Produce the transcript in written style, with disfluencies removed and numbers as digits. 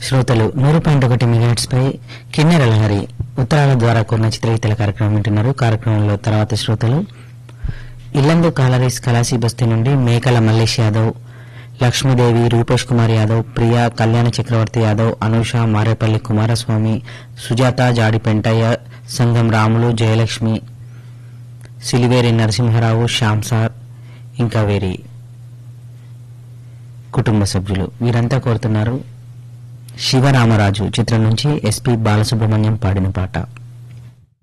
శ్రోతలు 100.1 మెగాహెర్ట్జ్ పై కిన్నెర లహరి ఉత్తరాల ద్వారా కూడిన చిత్రగీతల కార్యక్రమం వింటున్నారు. కార్యక్రమంలో తర్వాత శ్రోతలు ఇల్లందు కాలరీస్ కలాసి బస్తీ నుండి మేకల మల్లేష్ యాదవ్, లక్ష్మీదేవి, రూపేష్ కుమార్ యాదవ్, ప్రియా, కళ్యాణ చక్రవర్తి యాదవ్, అనూష, మారేపల్లి కుమారస్వామి, సుజాత, జాడి పెంటయ్య, సంగం రాములు, జయలక్ష్మి, సిలివేరి నరసింహారావు, శ్యాంసార్, ఇంకా వీరి కుటుంబ సభ్యులు వీరంతా కోరుతున్నారు శివరామరాజు చిత్రం నుంచి ఎస్పి బాలసుబ్రహ్మణ్యం పాడిన పాట.